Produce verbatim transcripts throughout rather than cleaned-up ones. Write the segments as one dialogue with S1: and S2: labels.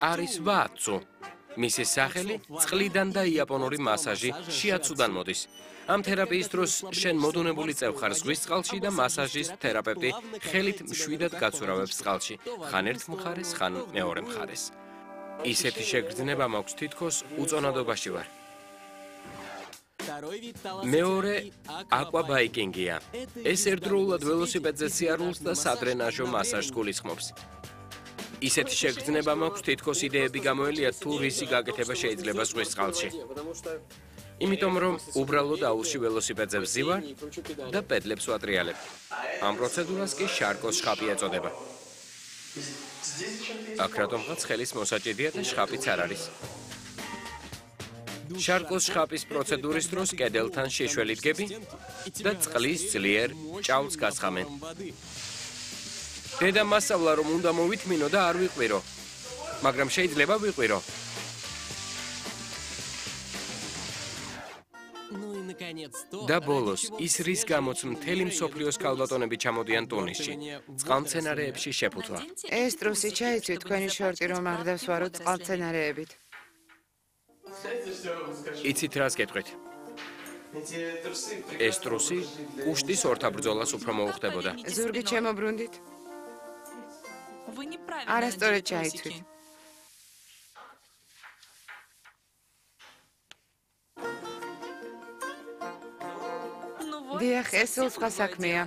S1: არის ვაცუ. მისი სახელი წყლიდან და იაპონური მასაჟი შიაცუდან მოდის. ამ თერაპიის დროს შენ მოდუნებული წევ ხარ ზღვის წყალში და მასაჟის თერაპევტი ხელით მშვიდად გაცურავებს წყალში, ხან ერთ მხარეს, ხან მეორე მხარეს. ისეთი შეგრძნება მაქვს თითქოს უწონადობაში ვარ. მეორე აკვაბაიკინგია. ეს ერთდროულად ველოსიპედზე სიარულს და სადრენაჟო მასაჟს გულისხმობს. ისეთი შეგრძნება მაქვს თითქოს იდეები გამოელია თუ რისი გაკეთება შეიძლება ზღვის წყალში. იმიტომ რომ უბრალოდ აუზში ველოსიპედზე ვზივარ და პედლებს ვატრიალებ. ამ პროცედურას კი შარკოს შხაპი ეწოდება. აქ რატომღაც ხელის მოსაჭიდია და შხაპიც არ არის. შარკოს შხაპის პროცედურის დროს კედელთან შეშველი დგები და წყლის ძლიერ ჭაუს გასხამენ. დედა მასწავლა რომ უნდა მოვითმინო და არ ვიყვირო, მაგრამ შეიძლება ვიყვირო. და ბოლოს ის რის გამოც მთელი მსოფლიოს ქალბატონები ჩამოდიან ტუნისში, წყალმცენარეებში შეფუთვა.
S2: ეს ტრუსი ჩაიცვით თქვენი შორტი რომ არ დავსვაროთ წყალმცენარეებით.
S1: იცით რას გეტყვით? ეს ტრუსი კუშტის ორთაბრძოლას უფრო მოუხდებოდა.
S2: ზურგი ჩემობრუნდით. არასწორად ჩაიცვით. დიახ, ეს სულ სხვა საქმეა.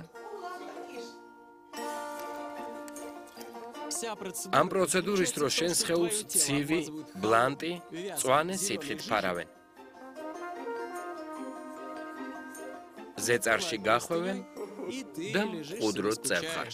S1: ამ პროცედურის დროს შენ სხეულს ცივი, ბლანტი, მწვანე სითხით ფარავენ. ზეწარში გახვევენ და მყუდროდ წევხარ.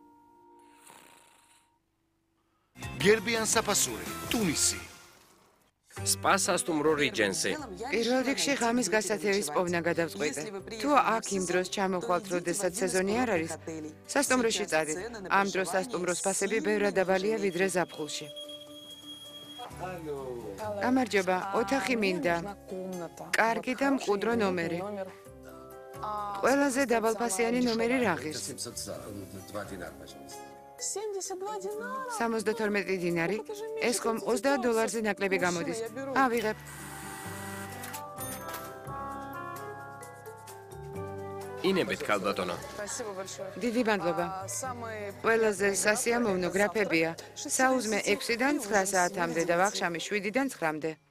S3: გერბიან საფასური, ტუნისი.
S1: სპა სასტუმრო რიჯენსი.
S2: პირველ რიგში ღამის გასათევის პოვნა გადავწყვიტე. თუ აქ იმ დროს ჩამოხვალთ, როდესაც სეზონი არ არის, სასტუმროში წადით. ამ დროს სასტუმროს ფასები ბევრად დაბალია ვიდრე ზაფხულში. გამარჯობა, ოთახი მინდა. კარგი და მყუდრო ნომერი. ყველაზე დაბალფასიანი ნომერი რა ღირს? სამოცდათორმეტი დინარი, ეს ხომ ოცდაათ დოლარზე ნაკლები გამოდის. ავიღებ.
S1: ინებეთ ქალბატონო.
S2: დიდი მადლობა. ყველაზე სასიამოვნო გრაფებია. საუზმე ექვსიდან ცხრა საათამდე და ვახშამი შვიდიდან ცხრამდე.